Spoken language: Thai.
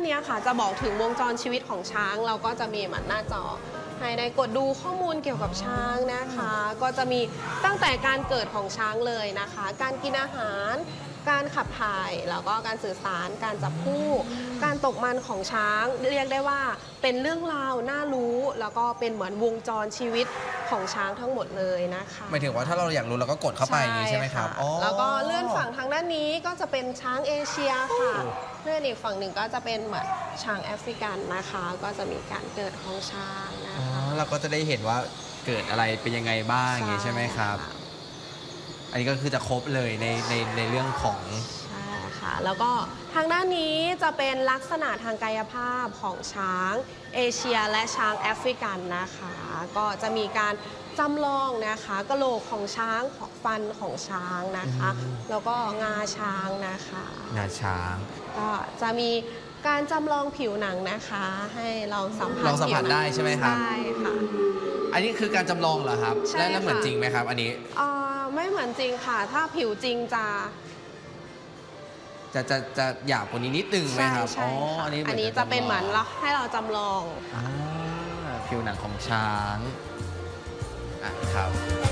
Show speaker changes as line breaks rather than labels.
นี้ค่ะจะบอกถึงวงจรชีวิตของช้างเราก็จะมีเหมือนหน้าจอให้ได้กดดูข้อมูลเกี่ยวกับช้างนะคะก็จะมีตั้งแต่การเกิดของช้างเลยนะคะการกินอาหารการขับถ่ายแล้วก็การสื่อสารการจับคู่การตกมันของช้างเรียกได้ว่าเป็นเรื่องราวน่ารู้แล้วก็เป็นเหมือนวงจรชีวิตของช้างทั้งหมดเลยนะคะ
หมายถึงว่าถ้าเราอยากรู้เราก็กดเข้าไปอย่างนี้ใช่ไหมครับ
แล้วก็เลื่อนฝั่งทางด้านนี้ก็จะเป็นช้างเอเชียค่ะเลื่อนอีกฝั่งหนึ่งก็จะเป็นเหมือนช้างแอฟริกันนะคะก็จะมีการเกิดของช้างนะคะ
เราก็จะได้เห็นว่าเกิดอะไรเป็นยังไงบ้างอย่างนี้ใช่ไหมครับอันนี้ก็คือจะครบเลยในเรื่องของ
ใช่ค่ะแล้วก็ทางด้านนี้จะเป็นลักษณะทางกายภาพของช้างเอเชียและช้างแอฟริกันนะคะก็จะมีการจำลองนะคะกะโหลกของช้างของฟันของช้างนะคะแล้วก็งาช้างนะคะ
งาช้าง
ก็จะมีการจำลองผิวหนังนะคะให้เราสัมผัส
ได้ใช่ไหมครับ
ใช่ค่ะ
อันนี้คือการจำลองเหรอครับแล้วเหมือนจริงไหมครับอันนี้
ไม่เหมือนจริงค่ะถ้าผิวจริงจะ
หยาบกว่านี้นิดนึงไหมครับ
อันนี้จะเป็นเหมือนให้เราจำลอง
ผิวหนังของช้างครับ